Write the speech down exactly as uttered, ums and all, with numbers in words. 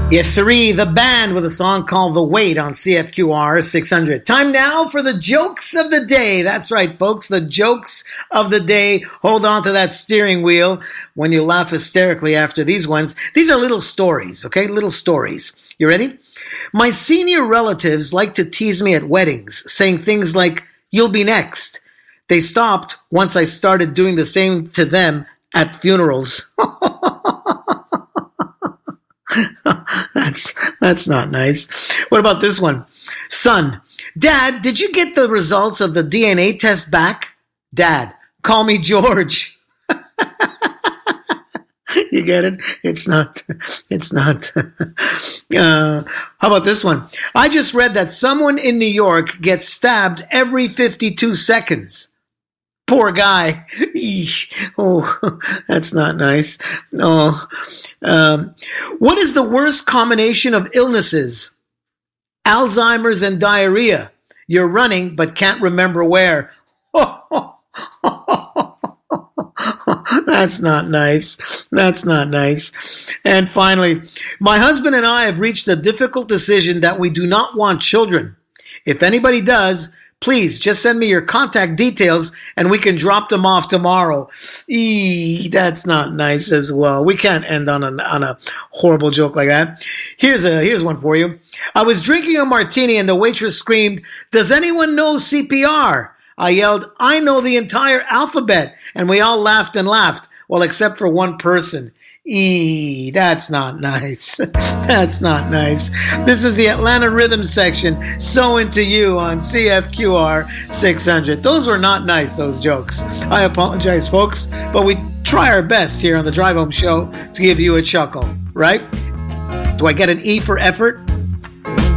Yes, sirree, the band with a song called The Wait on C F Q R six hundred. Time now for the jokes of the day. That's right, folks, the jokes of the day. Hold on to that steering wheel when you laugh hysterically after these ones. These are little stories, okay? Little stories. You ready? My senior relatives like to tease me at weddings, saying things like, "You'll be next." They stopped once I started doing the same to them at funerals. That's that's not nice. What about this one? Son, Dad, did you get the results of the D N A test back? Dad, call me George. You get it? It's not. It's not. Uh, how about this one? I just read that someone in New York gets stabbed every fifty-two seconds. Poor guy. Eesh. Oh, that's not nice. Oh, um, what is the worst combination of illnesses? Alzheimer's and diarrhea. You're running but can't remember where. That's not nice. That's not nice. And finally, my husband and I have reached a difficult decision that we do not want children. If anybody does, please just send me your contact details and we can drop them off tomorrow. Eee, that's not nice as well. We can't end on a, on a horrible joke like that. Here's a here's one for you. I was drinking a martini and the waitress screamed, "Does anyone know C P R?" I yelled, "I know the entire alphabet." And we all laughed and laughed. Well, except for one person. Eee, that's not nice. That's not nice. This is the Atlanta Rhythm section. So Into You on C F Q R six hundred. Those were not nice, those jokes. I apologize, folks, but we try our best here on the Drive Home Show to give you a chuckle, right? Do I get an E for effort?